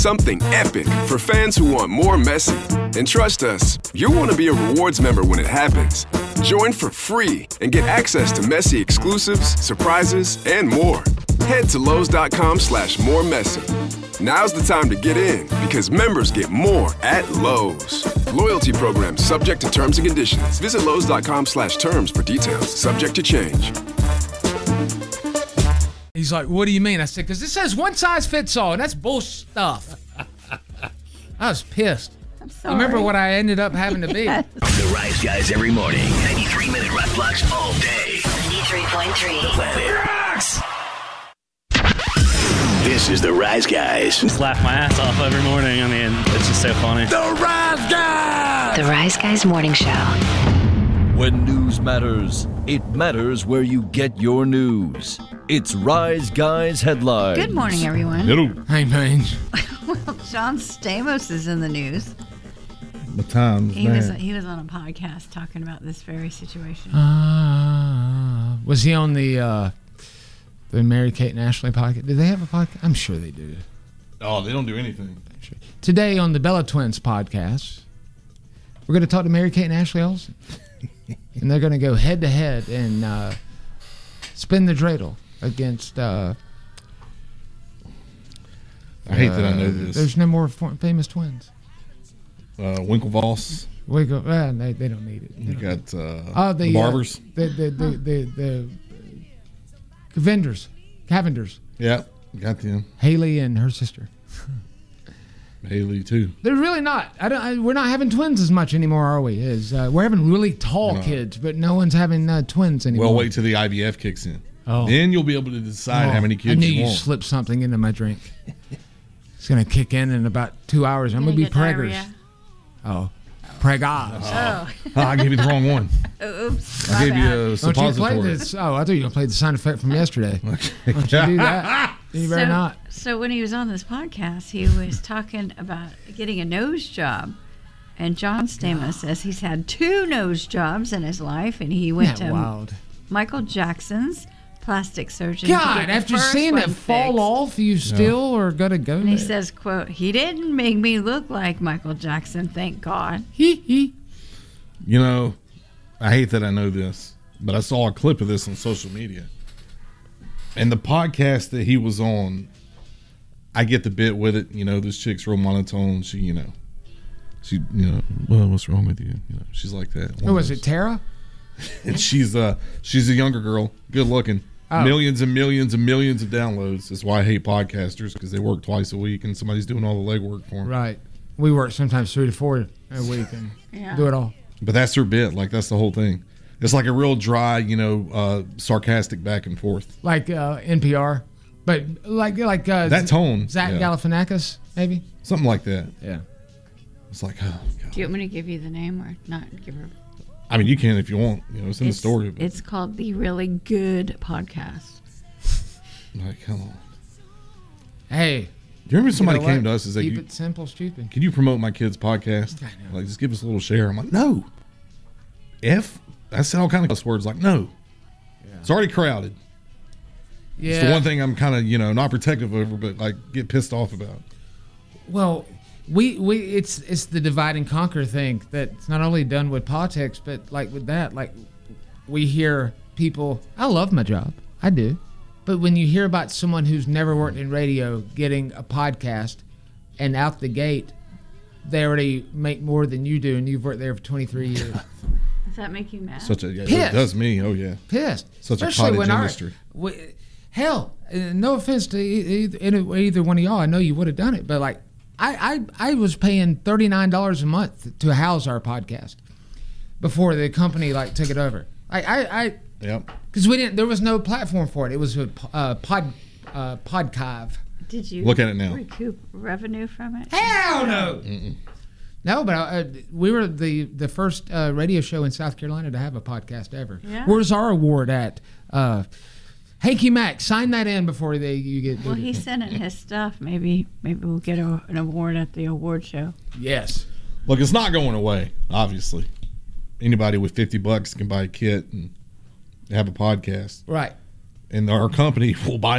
Something epic for fans who want more Messi. And trust us, you'll want to be a rewards member when it happens. Join for free and get access to Messi exclusives, surprises, and more. Head to Lowe's.com/moremessy. Now's the time to get in because members get more at Lowe's. Loyalty program subject to terms and conditions. Visit Lowe's.com/terms for details. Subject to change. He's like, what do you mean? I said, because this says one size fits all, and that's bull stuff. I was pissed. I'm sorry. Remember what I ended up having to be. Yes. The Rise Guys every morning. 93-minute rap blocks all day. 93.3. Planet Rocks. This is the Rise Guys. Just laugh my ass off every morning. I mean, it's just so funny. The Rise Guys! The Rise Guys Morning Show. When news matters, it matters where you get your news. It's Rise Guys Headlines. Good morning, everyone. Hey, man. Well, John Stamos is in the news. What time? He was on a podcast talking about this very situation. Was he on the Mary-Kate and Ashley podcast? Do they have a podcast? I'm sure they do. Oh, they don't do anything. Today on the Bella Twins podcast, we're going to talk to Mary-Kate and Ashley Olsen. And they're going to go head-to-head and spin the dreidel against... I hate that I know this. There's no more famous twins. Winklevoss. They don't need it. You got the Barbers. The Cavenders. Yeah, got them. Haley and her sister. Haley too. They're really not. We're not having twins as much anymore, are we? We're having really tall kids, but no one's having twins anymore. Well, wait till the IVF kicks in. Oh. Then you'll be able to decide how many kids I knew you you want. slipped something into my drink. It's going to kick in about 2 hours. I'm going to be preggers. Oh, preggers. I gave you the wrong one. Oops. I gave you a Don't you suppository. play this? Oh, I thought you were going to play the sound effect from yesterday. Don't you do that? You better not. So when he was on this podcast, he was talking about getting a nose job. And John Stamos says he's had 2 nose jobs in his life, and he went to Michael Jackson's plastic surgeon. God, after seeing it fall off, you still are going to go And there. he says, quote, he didn't make me look like Michael Jackson, thank God. Hee. You know, I hate that I know this, but I saw a clip of this on social media. And the podcast that he was on, I get the bit with it. You know, this chick's real monotone. She, well, what's wrong with you? You know, she's like that. Who was it, Tara? And she's a younger girl, good looking. Oh. Millions and millions and millions of downloads. That's why I hate podcasters, because they work twice a week and somebody's doing all the legwork for them. Right. We work sometimes 3 to 4 a week and do it all. But that's her bit. Like, that's the whole thing. It's like a real dry, sarcastic back and forth. Like NPR, but like that tone. Zach Galifianakis, maybe? Something like that. Yeah. It's like, oh, God. Do you want me to give you the name or not give her? I mean, you can if you want. You know, it's in the story. But It's called The Really Good Podcast. like, come on. Hey. Do you remember somebody You know came what? to us and said, Keep it simple, stupid. can you promote my kid's podcast? I know. Like, just give us a little share. I'm like, no. I said all kind of cuss words. Like, no. Yeah. It's already crowded. Yeah. It's the one thing I'm kind of, not protective over, but like get pissed off about. Well, it's the divide and conquer thing that's not only done with politics, but like with that, like we hear people. I love my job, I do, but when you hear about someone who's never worked in radio getting a podcast, and out the gate, they already make more than you do, and you've worked there for 23 years. Does that make you mad? It does me. Oh yeah, pissed. Such Especially a cottage industry. Hell, no offense to either one of y'all. I know you would have done it, but like I was paying $39 a month to house our podcast before the company like took it over. Yep. Because there was no platform for it. It was a Podkive. Did you look at it now? Recoup revenue from it? Hell no. Mm-mm. No, but we were the first radio show in South Carolina to have a podcast ever. Yeah. Where's our award at? Hanky Mac, sign that in before you get. Well, he's sending his stuff. Maybe we'll get an award at the award show. Yes. Look, it's not going away. Obviously, anybody with $50 can buy a kit and have a podcast. Right. And our company will buy